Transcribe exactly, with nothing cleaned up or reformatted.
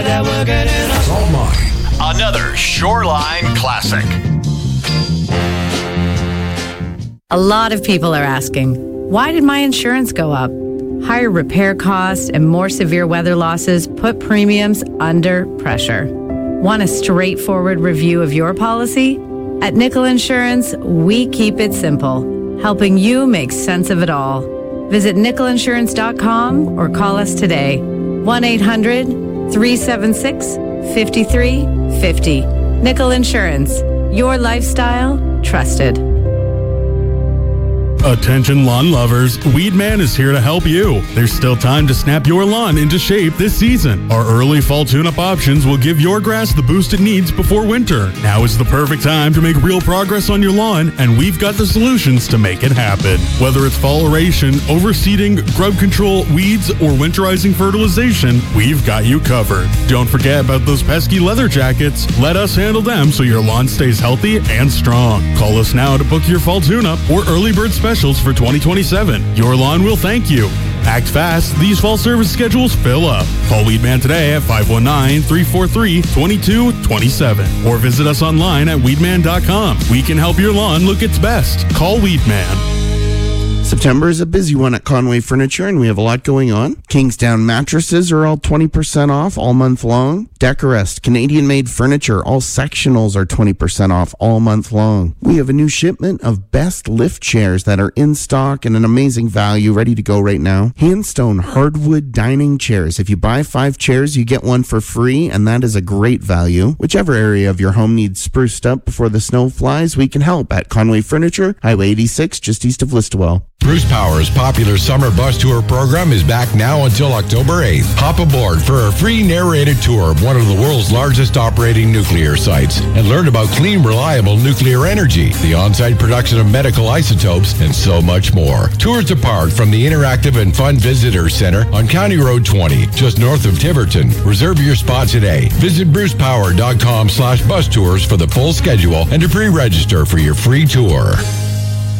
Salt Mine. Another Shoreline classic. A lot of people are asking, why did my insurance go up? Higher repair costs and more severe weather losses put premiums under pressure. Want a straightforward review of your policy? At Nickel Insurance, we keep it simple, helping you make sense of it all. Visit nickel insurance dot com or call us today. one eight hundred three seven six five three five zero. Nickel Insurance, your lifestyle trusted. Attention lawn lovers, Weedman is here to help you. There's still time to snap your lawn into shape this season. Our early fall tune-up options will give your grass the boost it needs before winter. Now is the perfect time to make real progress on your lawn, and we've got the solutions to make it happen. Whether it's fall aeration, overseeding, grub control, weeds, or winterizing fertilization, we've got you covered. Don't forget about those pesky leather jackets. Let us handle them so your lawn stays healthy and strong. Call us now to book your fall tune-up or early bird special for twenty twenty-seven. Your lawn will thank you. Act fast. These fall service schedules fill up. Call Weedman today at five one nine, three four three, two two two seven or visit us online at weedman dot com. We can help your lawn look its best. Call Weedman. September is a busy one at Conway Furniture, and we have a lot going on. Kingsdown mattresses are all twenty percent off all month long. Decorest, Canadian-made furniture, all sectionals are twenty percent off all month long. We have a new shipment of best lift chairs that are in stock and an amazing value, ready to go right now. Handstone hardwood dining chairs. If you buy five chairs, you get one for free, and that is a great value. Whichever area of your home needs spruced up before the snow flies, we can help at Conway Furniture, Highway eighty-six, just east of Listowel. Bruce Power's popular summer bus tour program is back now until October eighth. Hop aboard for a free narrated tour of one of the world's largest operating nuclear sites and learn about clean, reliable nuclear energy, the on-site production of medical isotopes, and so much more. Tours depart from the interactive and fun visitor center on County Road twenty, just north of Tiverton. Reserve your spot today. Visit bruce power dot com slash bus tours for the full schedule and to pre-register for your free tour.